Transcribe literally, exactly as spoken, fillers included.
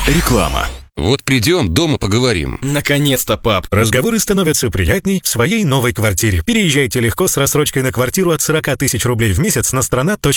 Реклама. Вот придем, дома поговорим. Наконец-то, пап. Разговоры становятся приятней в своей новой квартире. Переезжайте легко с рассрочкой на квартиру от сорок тысяч рублей в месяц на страна точка